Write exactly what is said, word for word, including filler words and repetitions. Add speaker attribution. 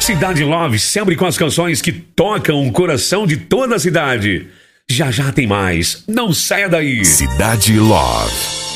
Speaker 1: Cidade Love, sempre com as canções que tocam o coração de toda a cidade. Já já tem mais, não saia daí.
Speaker 2: Cidade Love.